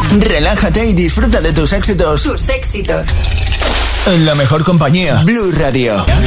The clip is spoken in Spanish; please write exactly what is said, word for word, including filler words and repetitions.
Relájate y disfruta de tus éxitos. Tus éxitos. En la mejor compañía, Blue Radio.